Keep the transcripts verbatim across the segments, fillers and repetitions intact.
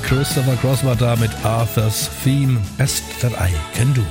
Christopher Cross war da mit Arthur's Theme, Best That I Can Do.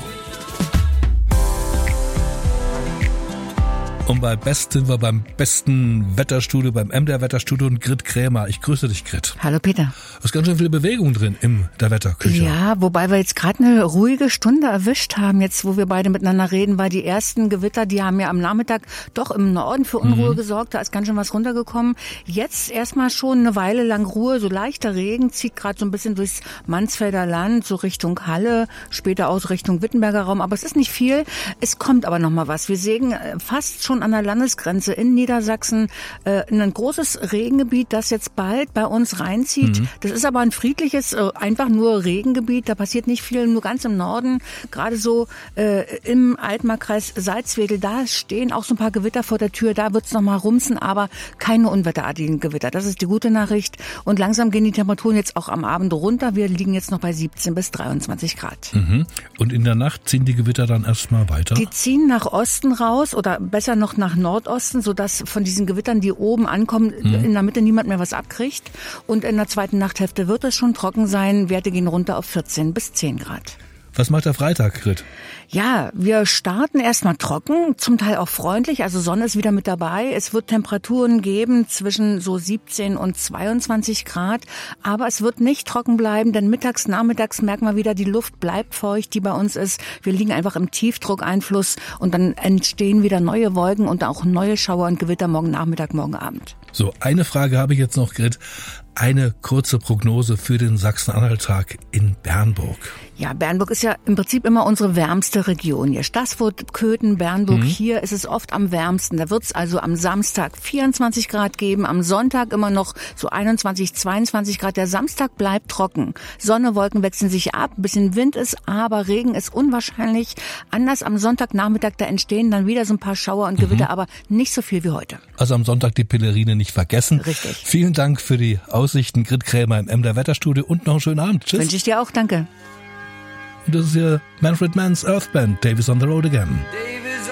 Und bei Best sind wir beim besten Wetterstudio, beim M D R Wetterstudio und Grit Krämer. Ich grüße dich, Grit. Hallo Peter. Da ist ganz schön viel Bewegung drin in der Wetterküche. Ja, wobei wir jetzt gerade eine ruhige Stunde erwischt haben, jetzt wo wir beide miteinander reden, weil die ersten Gewitter, die haben ja am Nachmittag doch im Norden für Unruhe mhm. gesorgt. Da ist ganz schön was runtergekommen. Jetzt erstmal schon eine Weile lang Ruhe, so leichter Regen zieht gerade so ein bisschen durchs Mansfelder Land, so Richtung Halle, später aus Richtung Wittenberger Raum. Aber es ist nicht viel. Es kommt aber noch mal was. Wir sägen fast schon an der Landesgrenze in Niedersachsen äh, ein großes Regengebiet, das jetzt bald bei uns reinzieht. Mhm. Das ist aber ein friedliches, äh, einfach nur Regengebiet. Da passiert nicht viel, nur ganz im Norden, gerade so äh, im Altmarkkreis Salzwedel. Da stehen auch so ein paar Gewitter vor der Tür. Da wird's noch mal rumsen, aber keine unwetterartigen Gewitter. Das ist die gute Nachricht. Und langsam gehen die Temperaturen jetzt auch am Abend runter. Wir liegen jetzt noch bei siebzehn bis dreiundzwanzig Grad. Mhm. Und in der Nacht ziehen die Gewitter dann erstmal weiter? Die ziehen nach Osten raus oder besser noch nach Nordosten, sodass von diesen Gewittern, die oben ankommen, mhm. in der Mitte niemand mehr was abkriegt. Und in der zweiten Nachthälfte wird es schon trocken sein. Werte gehen runter auf vierzehn bis zehn Grad. Was macht der Freitag, Grit? Ja, wir starten erstmal trocken, zum Teil auch freundlich, also Sonne ist wieder mit dabei. Es wird Temperaturen geben zwischen so siebzehn und zweiundzwanzig Grad, aber es wird nicht trocken bleiben, denn mittags, nachmittags merken wir wieder, die Luft bleibt feucht, die bei uns ist. Wir liegen einfach im Tiefdruckeinfluss und dann entstehen wieder neue Wolken und auch neue Schauer und Gewitter morgen Nachmittag, morgen Abend. So, eine Frage habe ich jetzt noch, Grit. Eine kurze Prognose für den Sachsen-Anhalt-Tag in Bernburg. Ja, Bernburg ist ja im Prinzip immer unsere wärmste Region hier. Stassfurt, Köthen, Bernburg, mhm. hier ist es oft am wärmsten. Da wird es also am Samstag vierundzwanzig Grad geben, am Sonntag immer noch so einundzwanzig, zweiundzwanzig Grad. Der Samstag bleibt trocken. Sonne, Wolken wechseln sich ab, ein bisschen Wind ist, aber Regen ist unwahrscheinlich. Anders am Sonntagnachmittag, da entstehen dann wieder so ein paar Schauer und Gewitter, mhm. aber nicht so viel wie heute. Also am Sonntag die Pillerine nicht vergessen. Richtig. Vielen Dank für die Aussichten, Grit Krämer im M D R Wetterstudio und noch einen schönen Abend. Tschüss. Wünsche ich dir auch, danke. Und das ist hier Manfred Mann's Earth Band, Davis on the Road Again.